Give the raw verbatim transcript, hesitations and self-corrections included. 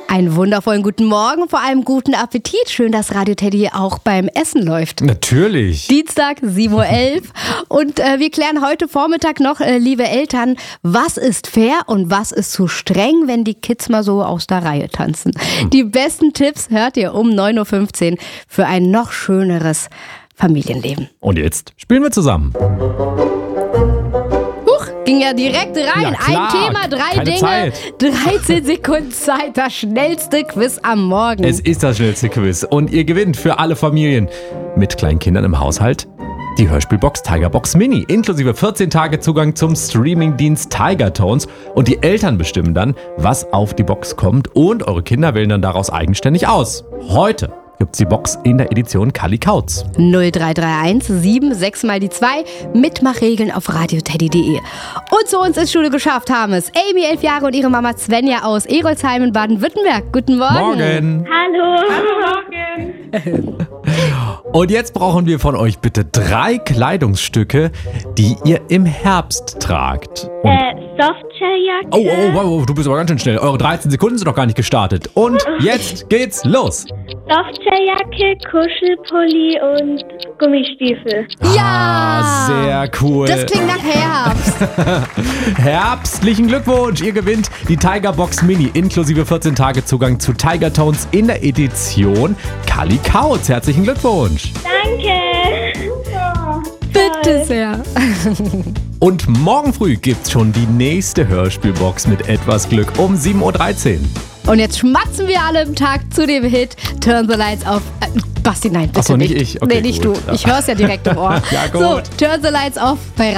Einen wundervollen guten Morgen, vor allem guten Appetit. Schön, dass Radio Teddy auch beim Essen läuft. Natürlich. Dienstag, sieben Uhr elf. Und äh, wir klären heute Vormittag noch, äh, liebe Eltern, was ist fair und was ist zu streng, wenn die Kids mal so aus der Reihe tanzen. Hm. Die besten Tipps hört ihr um neun Uhr fünfzehn für ein noch schöneres Familienleben. Und jetzt spielen wir zusammen. Ging ja direkt rein. Ja, klar. Ein Thema, drei Keine Dinge, Zeit. dreizehn Sekunden Zeit. Das schnellste Quiz am Morgen. Es ist das schnellste Quiz und ihr gewinnt für alle Familien mit kleinen Kindern im Haushalt die Hörspielbox Tigerbox Mini, inklusive vierzehn Tage Zugang zum Streamingdienst Tigertones. Und die Eltern bestimmen dann, was auf die Box kommt, und eure Kinder wählen dann daraus eigenständig aus. Heute gibt's die Box in der Edition Kalli Kauz. null drei drei eins sieben sechs mal die zwei. Mitmachregeln auf radioteddy punkt de. Und zu uns ins Schule geschafft haben es Amy, elf Jahre, und ihre Mama Svenja aus Erolsheim in Baden-Württemberg. Guten Morgen. Morgen. Hallo. Hallo, Morgen. Und jetzt brauchen wir von euch bitte drei Kleidungsstücke, die ihr im Herbst tragt. Und Äh, Softshelljacke. oh, oh, oh, oh, du bist aber ganz schön schnell. Eure dreizehn Sekunden sind noch gar nicht gestartet. Und jetzt geht's los. Softshelljacke, Kuschelpulli und Gummistiefel. Ja! Ah, sehr cool. Das klingt nach Herbst. Herbstlichen Glückwunsch. Ihr gewinnt die Tigerbox Mini inklusive vierzehn Tage Zugang zu Tigertones in der Edition Kalli Kauz. Herzlichen Glückwunsch. Danke. Bitte sehr. Und morgen früh gibt's schon die nächste Hörspielbox mit etwas Glück um sieben Uhr dreizehn. Und jetzt schmatzen wir alle im Takt zu dem Hit Turn the Lights Off. Äh, Basti, nein, bitte Ach so, nicht nicht. ich? Okay, nee, nicht gut. du. Ich hör's ja direkt im Ohr. Ja, gut. So, Turn the Lights Off bei